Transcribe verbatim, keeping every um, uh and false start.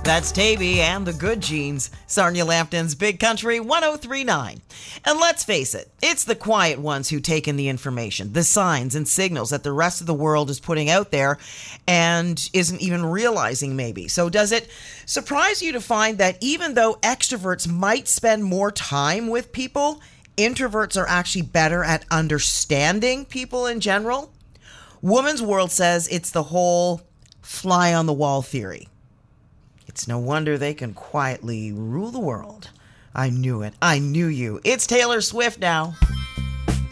That's Tavy and the Good Genes, Sarnia Lambton's Big Country one oh three point nine. And let's face it, it's the quiet ones who take in the information, the signs and signals that the rest of the world is putting out there and isn't even realizing maybe. So does it surprise you to find that even though extroverts might spend more time with people, introverts are actually better at understanding people in general? Woman's World says it's the whole fly on the wall theory. It's no wonder they can quietly rule the world. I knew it. I knew you. It's Taylor Swift now.